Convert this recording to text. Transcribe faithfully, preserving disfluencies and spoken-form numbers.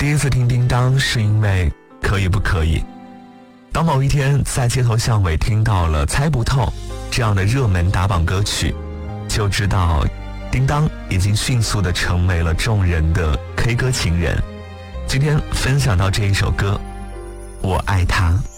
第一次听叮当是因为可以不可以。当某一天在街头巷尾听到了猜不透这样的热门打榜歌曲，就知道叮当已经迅速地成为了众人的 K 歌情人。今天分享到这一首歌，我爱他。